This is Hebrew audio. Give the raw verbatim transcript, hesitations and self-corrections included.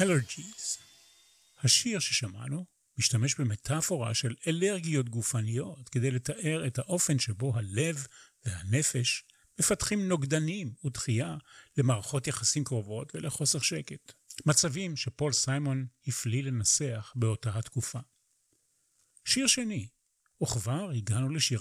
Allergies. השיר ששמענו משתמש במטאפורה של אלרגיות גופניות כדי לתאר את האופן שבו הלב והנפש מפתחים נוגדנים ודחייה למערכות יחסים קרובות ולחוסר שקט. מצבים שפול סיימון הפליא לנסח באותה התקופה. שיר שני, וכבר הגענו לשיר